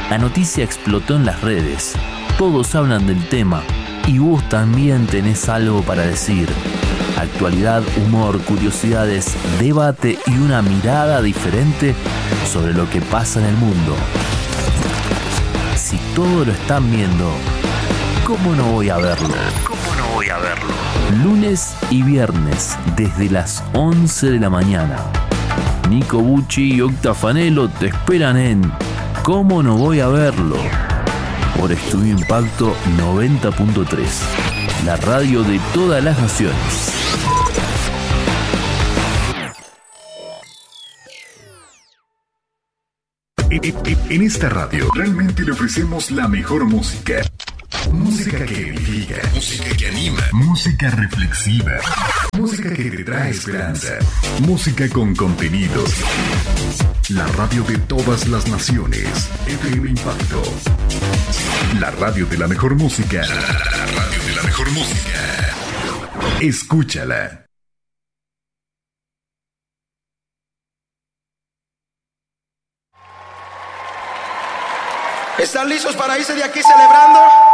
La noticia explotó en las redes. Todos hablan del tema y vos también tenés algo para decir. Actualidad, humor, curiosidades, debate y una mirada diferente sobre lo que pasa en el mundo. Si todo lo están viendo, ¿cómo no voy a verlo? ¿Cómo no voy a verlo? Lunes y viernes, desde las 11 de la mañana. Nico Bucci y Octa Fanelo te esperan en ¿Cómo no voy a verlo? Por Estudio Impacto 90.3, la radio de todas las naciones. En esta radio realmente le ofrecemos la mejor música. Música que edifica, música que anima, música reflexiva, música que te trae esperanza, música con contenidos. La radio de todas las naciones, FM Impacto. La radio de la mejor música. La radio de la mejor música. Escúchala. ¿Están listos para irse de aquí celebrando?